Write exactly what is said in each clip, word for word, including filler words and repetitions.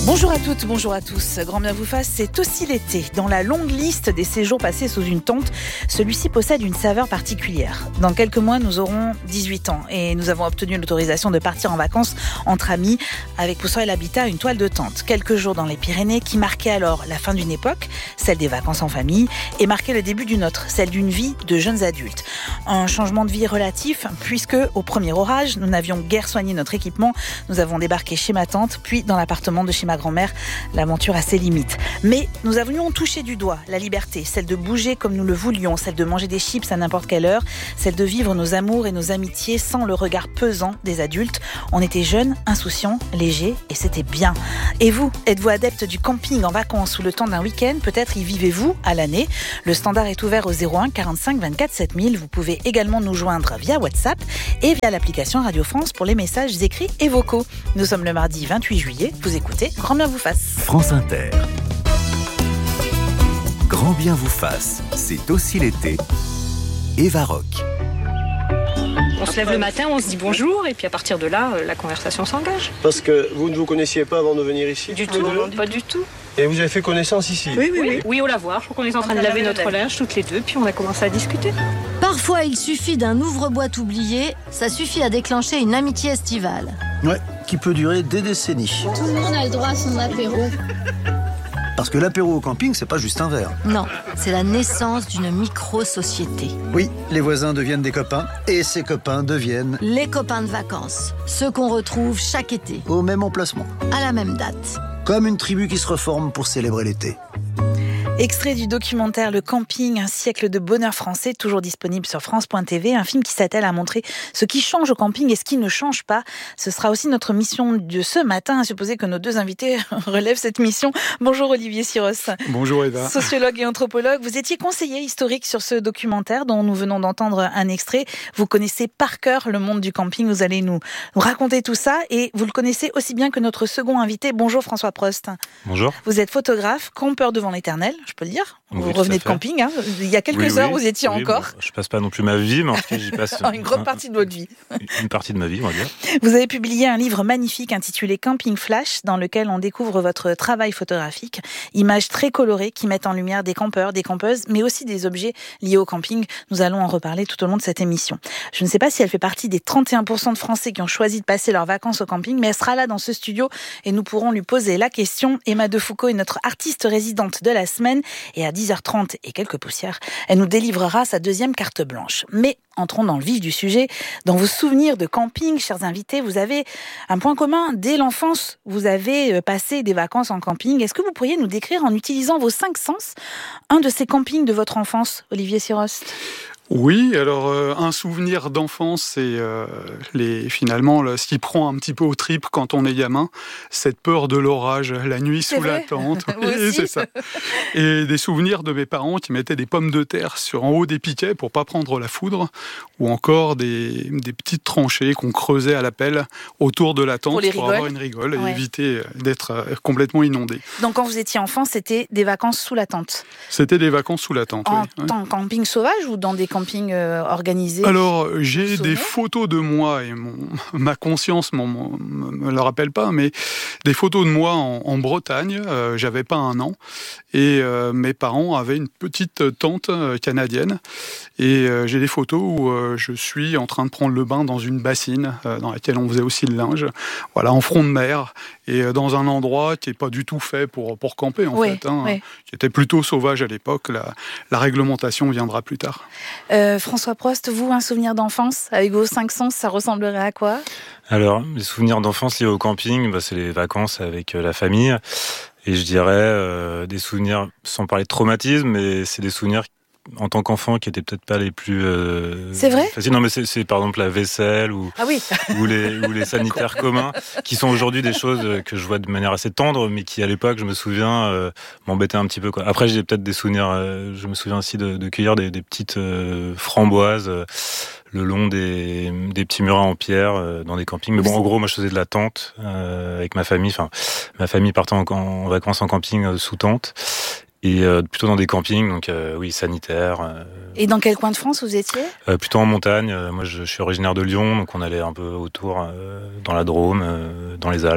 Bonjour à toutes, bonjour à tous. Grand bien vous fasse, c'est aussi l'été. Dans la longue liste des séjours passés sous une tente, celui-ci possède une saveur particulière. Dans quelques mois, nous aurons dix-huit ans et nous avons obtenu l'autorisation de partir en vacances entre amis avec pour seul habitat une toile de tente. Quelques jours dans les Pyrénées qui marquaient alors la fin d'une époque, celle des vacances en famille, et marquaient le début d'une autre, celle d'une vie de jeunes adultes. Un changement de vie relatif puisque au premier orage, nous n'avions guère soigné notre équipement. Nous avons débarqué chez ma tante, puis dans l'appartement de chez ma grand-mère. L'aventure a ses limites. Mais nous avions touché du doigt la liberté, celle de bouger comme nous le voulions, celle de manger des chips à n'importe quelle heure, celle de vivre nos amours et nos amitiés sans le regard pesant des adultes. On était jeunes, insouciants, légers et c'était bien. Et vous, êtes-vous adepte du camping en vacances ou le temps d'un week-end? Peut-être y vivez-vous à l'année. Le standard est ouvert au zéro un quarante-cinq vingt-quatre sept mille. Vous pouvez également nous joindre via WhatsApp et via l'application Radio France pour les messages écrits et vocaux. Nous sommes le mardi vingt-huit juillet. Vous écoutez Grand bien vous fasse. France Inter. Grand bien vous fasse, c'est aussi l'été. Eva Rock. On se lève le matin, on se dit bonjour et puis à partir de là, la conversation s'engage. Parce que vous ne vous connaissiez pas avant de venir ici? Du tout, pas du tout. Et vous avez fait connaissance ici? Oui, oui, oui. Oui, au lavoir. Je crois qu'on est en train de laver notre linge toutes les deux, puis on a commencé à discuter. Parfois, il suffit d'un ouvre-boîte oublié, ça suffit à déclencher une amitié estivale. Ouais, qui peut durer des décennies. Tout le monde a le droit à son apéro. Parce que l'apéro au camping, c'est pas juste un verre. Non, c'est la naissance d'une micro-société. Oui, les voisins deviennent des copains, et ces copains deviennent... Les copains de vacances, ceux qu'on retrouve chaque été. Au même emplacement. À la même date. Comme une tribu qui se reforme pour célébrer l'été. Extrait du documentaire Le Camping, un siècle de bonheur français, toujours disponible sur France point T V, un film qui s'attelle à montrer ce qui change au camping et ce qui ne change pas. Ce sera aussi notre mission de ce matin, à supposer que nos deux invités relèvent cette mission. Bonjour Olivier Siros. Bonjour Eva. Sociologue et anthropologue, vous étiez conseiller historique sur ce documentaire dont nous venons d'entendre un extrait. Vous connaissez par cœur le monde du camping, vous allez nous, nous raconter tout ça et vous le connaissez aussi bien que notre second invité. Bonjour François Prost. Bonjour. Vous êtes photographe, campeur devant l'éternel, je peux le dire. Vous oui, revenez de camping, hein. Il y a quelques oui, heures, oui. vous étiez oui, encore. Bon, je passe pas non plus ma vie, mais en tout cas, j'y passe une grande partie de votre vie. Une partie de ma vie, on va dire. Vous avez publié un livre magnifique intitulé Camping Flash, dans lequel on découvre votre travail photographique. Images très colorées qui mettent en lumière des campeurs, des campeuses, mais aussi des objets liés au camping. Nous allons en reparler tout au long de cette émission. Je ne sais pas si elle fait partie des trente et un pour cent de Français qui ont choisi de passer leurs vacances au camping, mais elle sera là dans ce studio et nous pourrons lui poser la question. Emma Defoucault est notre artiste résidente de la semaine et à dix heures trente et quelques poussières, elle nous délivrera sa deuxième carte blanche. Mais entrons dans le vif du sujet. Dans vos souvenirs de camping, chers invités, vous avez un point commun. Dès l'enfance, vous avez passé des vacances en camping. Est-ce que vous pourriez nous décrire, en utilisant vos cinq sens, un de ces campings de votre enfance, Olivier Siros ? Oui, alors euh, un souvenir d'enfance, c'est euh, les, finalement là, ce qui prend un petit peu aux tripes quand on est gamin, cette peur de l'orage, la nuit c'est sous vrai. la tente. Oui, c'est ça. Et des souvenirs de mes parents qui mettaient des pommes de terre sur en haut des piquets pour pas prendre la foudre, ou encore des, des petites tranchées qu'on creusait à la pelle autour de la tente pour, pour avoir une rigole ouais. et éviter d'être complètement inondé. Donc quand vous étiez enfant, c'était des vacances sous la tente? C'était des vacances sous la tente, en, oui. En camping sauvage ou dans des campings euh, organisés? Alors, j'ai des photos de moi, et mon, ma conscience ne me le rappelle pas, mais des photos de moi en, en Bretagne, euh, j'avais pas un an, et euh, mes parents avaient une petite tente euh, canadienne, et euh, j'ai des photos où euh, je suis en train de prendre le bain dans une bassine, euh, dans laquelle on faisait aussi le linge, voilà, en front de mer, et euh, dans un endroit qui n'est pas du tout fait pour, pour camper, en oui, fait, hein, oui. qui était plutôt sauvage à l'époque. La, la réglementation viendra plus tard. Euh, François Prost, vous, un souvenir d'enfance avec vos cinq sens, ça ressemblerait à quoi? Alors, les souvenirs d'enfance liés au camping, bah, c'est les vacances avec euh, la famille. Et je dirais euh, des souvenirs, sans parler de traumatisme, mais c'est des souvenirs en tant qu'enfant qui étaient peut-être pas les plus euh, c'est vrai faciles. Non, mais c'est, c'est par exemple la vaisselle ou, ah oui. ou, les, ou les sanitaires communs, qui sont aujourd'hui des choses que je vois de manière assez tendre, mais qui à l'époque, je me souviens, euh, m'embêtaient un petit peu, quoi. Après, j'ai peut-être des souvenirs, euh, je me souviens aussi de, de cueillir des, des petites euh, framboises euh, le long des, des petits murets en pierre euh, dans des campings. Mais bon, en gros, moi, je faisais de la tente euh, avec ma famille. Enfin, ma famille partait en, en vacances en camping euh, sous tente. Et euh, plutôt dans des campings, donc euh, oui, sanitaires. Euh, Et dans quel coin de France vous étiez ? euh, Plutôt en montagne. Euh, moi, je, je suis originaire de Lyon, donc on allait un peu autour, euh, dans la Drôme, euh, dans les Alpes.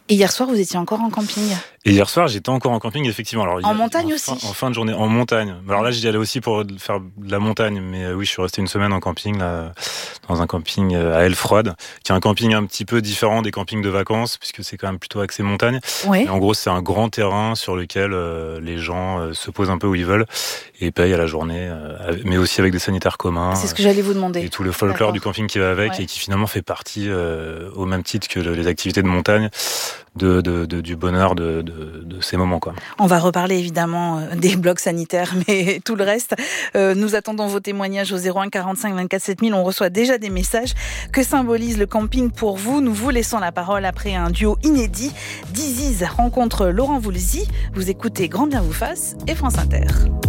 Et hier soir, vous étiez encore en camping ? Et hier soir, j'étais encore en camping, effectivement. Alors, en a, montagne en aussi fin, En fin de journée, en montagne. Alors là, j'y allais aussi pour faire de la montagne. Mais euh, oui, je suis resté une semaine en camping, là, dans un camping à Elfroide, qui est un camping un petit peu différent des campings de vacances, puisque c'est quand même plutôt axé montagne. Oui. Et en gros, c'est un grand terrain sur lequel euh, les gens euh, se posent un peu où ils veulent et payent à la journée, euh, mais aussi avec des sanitaires communs. C'est ce que j'allais vous demander. Et tout le folklore D'accord. du camping qui va avec, ouais. et qui finalement fait partie, euh, au même titre que les activités de montagne, de, de, de, du bonheur de, de, de ces moments, quoi. On va reparler évidemment des blocs sanitaires, mais tout le reste, euh, nous attendons vos témoignages au zéro un quarante-cinq vingt-quatre sept mille. On reçoit déjà des messages. Que symbolise le camping pour vous ? Nous vous laissons la parole après un duo inédit. Diziz rencontre Laurent Voulzy. Vous écoutez Grand Bien vous fasse et France Inter.